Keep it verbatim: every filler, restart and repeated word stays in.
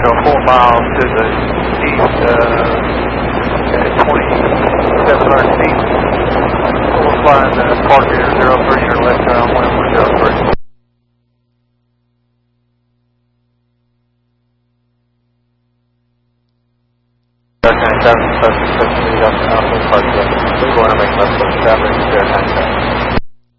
Echo, four miles to the east, uh, at twenty-seven hundred feet. We'll fly in the park here, zero three, your left ground, wind one zero three. Seven, seven, seven, seven, seven, seven, seven, seven, seven, seven, seven, seven, seven, seven, seven, seven, seven, seven,